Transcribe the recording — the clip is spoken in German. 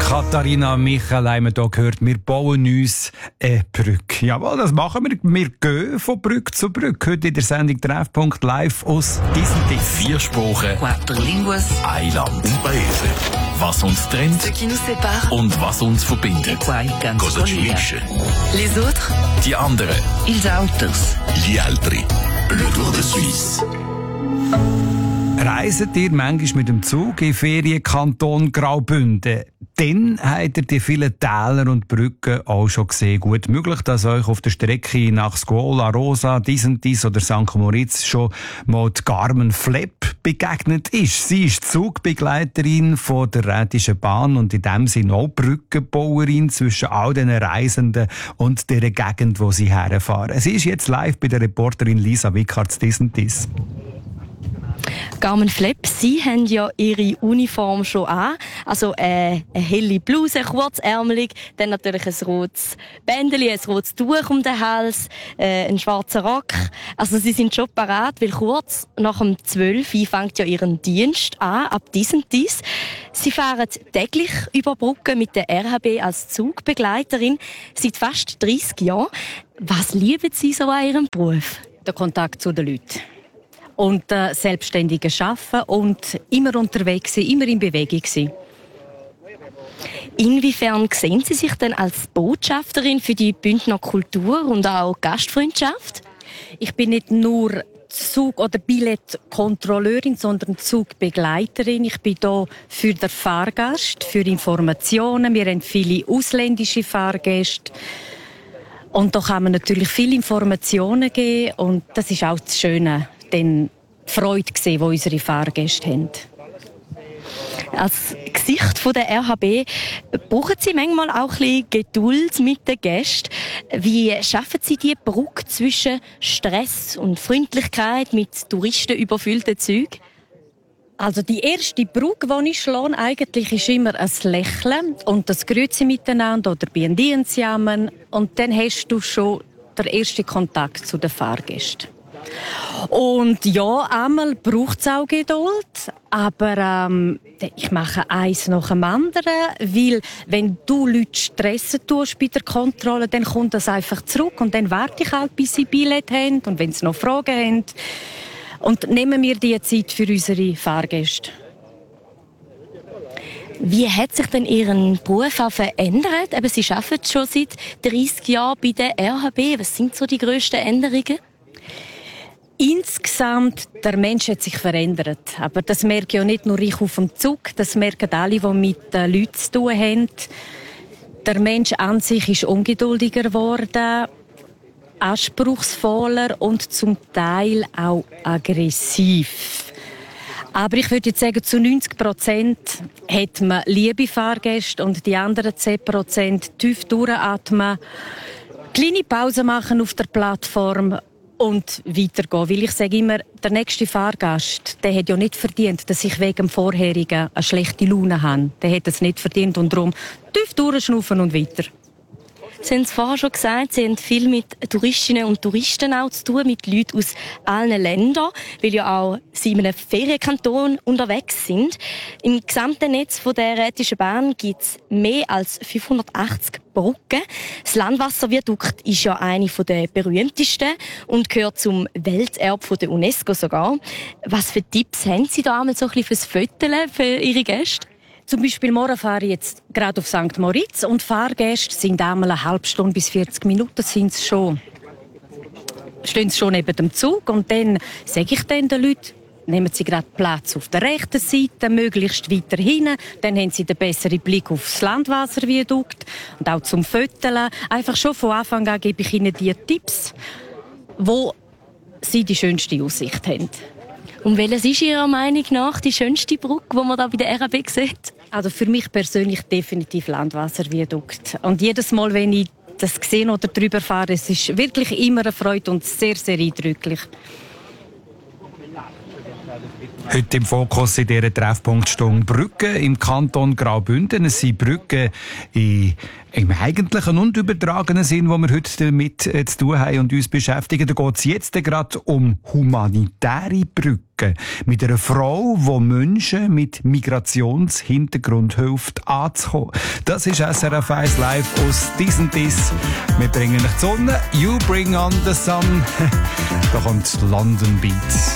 Katharina Michel haben wir hier gehört, wir bauen uns eine Brücke. Jawohl, das machen wir. Wir gehen von Brücke zu Brücke. Heute in der Sendung Treffpunkt live aus Disney. 4 Sprachen, 4 línguas, ein Land und Paese. Was uns trennt ce qui nous sépare, und was uns verbindet. Cosa ci unisce. Les autres, Die anderen. ils autres. Gli altri. Le Tour de Suisse. Reiset ihr manchmal mit dem Zug in Ferienkanton Graubünden? Dann habt ihr die vielen Täler und Brücken auch schon gesehen. Gut möglich, dass euch auf der Strecke nach Scuola Rosa, Disentis oder St. Moritz schon mal die Carmen Flepp begegnet ist. Sie ist Zugbegleiterin von der Rhätischen Bahn und in dem Sinne auch Brückenbauerin zwischen all den Reisenden und der Gegend, wo sie herfahren. Sie ist jetzt live bei der Reporterin Lisa Wickhardt Disentis. Carmen Flepp, Sie haben ja Ihre Uniform schon an. Also eine helle Bluse, kurzärmelig, dann natürlich ein rotes Bändeli, ein rotes Tuch um den Hals, ein schwarzer Rock. Also Sie sind schon parat, weil kurz nach dem 12 Uhr fängt ja Ihren Dienst an, ab Dies. Sie fahren täglich über Brücken mit der RHB als Zugbegleiterin seit fast 30 Jahren. Was lieben Sie so an Ihrem Beruf? Der Kontakt zu den Leuten. Und selbstständige Arbeiten und immer unterwegs sein, immer in Bewegung sein. Inwiefern sehen Sie sich denn als Botschafterin für die Bündner Kultur und auch Gastfreundschaft? Ich bin nicht nur Zug- oder Billettkontrolleurin, sondern Zugbegleiterin. Ich bin hier für den Fahrgast, für Informationen. Wir haben viele ausländische Fahrgäste. Und da kann man natürlich viele Informationen geben. Und das ist auch das Schöne, den Freude sehen, die unsere Fahrgäste haben. Als Gesicht von der RHB brauchen Sie manchmal auch ein bisschen Geduld mit den Gästen. Wie schaffen Sie die Brücke zwischen Stress und Freundlichkeit mit touristenüberfüllten Zügen? Also die erste Brücke, die ich schlage, eigentlich ist immer ein Lächeln und das Grüezi miteinander oder Biendienziamen. Und dann hast du schon den ersten Kontakt zu den Fahrgästen. Und ja, einmal braucht es auch Geduld, aber ich mache eins nach dem anderen, weil wenn du Leute stressen tust bei der Kontrolle, dann kommt das einfach zurück und dann warte ich halt, bis sie Billett haben und wenn sie noch Fragen haben. Und nehmen wir die Zeit für unsere Fahrgäste. Wie hat sich denn Ihren Beruf auch verändert? Eben, Sie arbeiten schon seit 30 Jahren bei der RHB. Was sind so die grössten Änderungen? Insgesamt, der Mensch hat sich verändert. Aber das merke ja nicht nur ich auf dem Zug, das merken alle, die mit Leuten zu tun haben. Der Mensch an sich ist ungeduldiger geworden, anspruchsvoller und zum Teil auch aggressiv. Aber ich würde jetzt sagen, zu 90% hat man liebe Fahrgäste und die anderen 10% tief durchatmen, kleine Pause machen auf der Plattform und weitergehen. Weil ich sage immer, der nächste Fahrgast, der hat ja nicht verdient, dass ich wegen dem Vorherigen eine schlechte Laune habe. Der hat es nicht verdient und darum tief durchschnaufen und weiter. Sie haben es vorher schon gesagt, Sie haben viel mit Touristinnen und Touristen auch zu tun, mit Leuten aus allen Ländern, weil ja auch Sie in einem Ferienkanton unterwegs sind. Im gesamten Netz von der Rhätischen Bahn gibt es mehr als 580 Brücken. Das Landwasserviadukt ist ja eine der berühmtesten und gehört zum Welterbe der UNESCO sogar. Was für Tipps haben Sie da einmal so ein bisschen fürs Fotografieren für Ihre Gäste? Zum Beispiel morgen fahre ich jetzt gerade auf St. Moritz und Fahrgäste sind einmal eine halbe Stunde bis 40 Minuten stehen sie schon neben dem Zug und dann sage ich den Leuten, nehmen Sie gerade Platz auf der rechten Seite, möglichst weiter hinten, dann haben Sie den besseren Blick auf das Landwasserviadukt und auch zum Fotografieren. Einfach schon von Anfang an gebe ich Ihnen die Tipps, wo Sie die schönste Aussicht haben. Und welches ist Ihrer Meinung nach die schönste Brücke, die man da bei der RHB sieht? Also für mich persönlich definitiv Landwasserviadukt. Und jedes Mal, wenn ich das sehe oder drüber fahre, es ist wirklich immer eine Freude und sehr, sehr eindrücklich. Heute im Fokus in dieser Treffpunktstunde Brücken im Kanton Graubünden. Es sind Brücken im eigentlichen und übertragenen Sinn, wo wir heute damit zu tun haben und uns beschäftigen. Da geht es jetzt gerade um humanitäre Brücken. Mit einer Frau, die Menschen mit Migrationshintergrund hilft anzukommen. Das ist SRF 1 Live aus Dies. Wir bringen euch die Sonne. You bring on the sun. Da kommt London Beats.